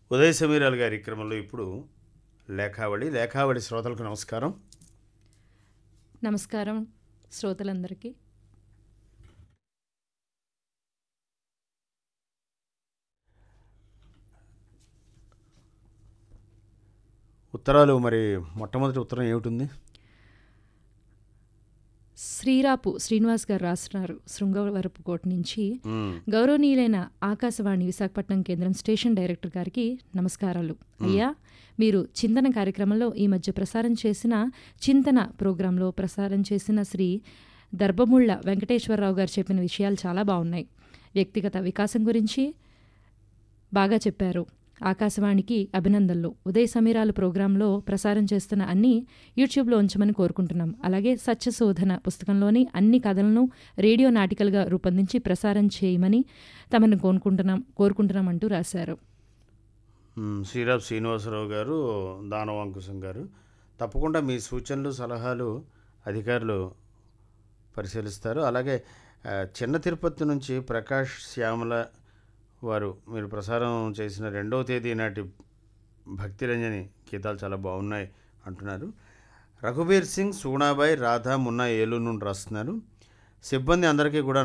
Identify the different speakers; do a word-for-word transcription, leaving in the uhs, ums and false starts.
Speaker 1: ఉదయ సమీరాలు గారి క్రమంలో ఇప్పుడు లేఖావళి లేఖావళి శ్రోతలకు నమస్కారం.
Speaker 2: నమస్కారం శ్రోతలందరికీ.
Speaker 1: ఉత్తరాలు మరి మొట్టమొదటి ఉత్తరం ఏమిటి?
Speaker 2: శ్రీరాపు శ్రీనివాస్ గారు రాస్తున్నారు శృంగవరపుకోట నుంచి.
Speaker 1: మ్మ్.
Speaker 2: గౌరవనీయులైన ఆకాశవాణి విశాఖపట్నం కేంద్రం స్టేషన్ డైరెక్టర్ గారికి నమస్కారాలు. అయ్యా, మీరు చింతన కార్యక్రమంలో ఈ మధ్య ప్రసారం చేసిన చింతన ప్రోగ్రాంలో ప్రసారం చేసిన శ్రీ దర్భముళ్ళ వెంకటేశ్వరరావు గారు చెప్పిన విషయాలు చాలా బాగున్నాయి. వ్యక్తిగత వికాసం గురించి బాగా చెప్పారు. ఆకాశవాణికి అభినందనలు. ఉదయ సమీరాలు ప్రోగ్రాంలో ప్రసారం చేస్తున్న అన్ని యూట్యూబ్లో ఉంచమని కోరుకుంటున్నాం. అలాగే సత్యశోధన పుస్తకంలోని అన్ని కథలను రేడియో నాటికలుగా రూపొందించి ప్రసారం చేయమని తమను కోరుకుంటున్నాం కోరుకుంటున్నాం అంటూ రాశారు.
Speaker 1: మ్మ్. శ్రీరామ్ శ్రీనివాసరావు గారు, దానవ అంకుశం గారు, తప్పకుండా మీ సూచనలు సలహాలు అధికారులు పరిశీలిస్తారు. అలాగే ఆ, చిన్న తిరుపతి నుంచి ప్రకాష్ శ్యామల వారు మీరు ప్రసారం చేసిన రెండవ తేదీ నాటి భక్తిరంజని గీతాలు చాలా బాగున్నాయి అంటున్నారు. రఘుబీర్ సింగ్, సూనాబాయ్, రాధా, మున్నా ఏలూరు నుండి రాస్తున్నారు. సిబ్బంది అందరికీ కూడా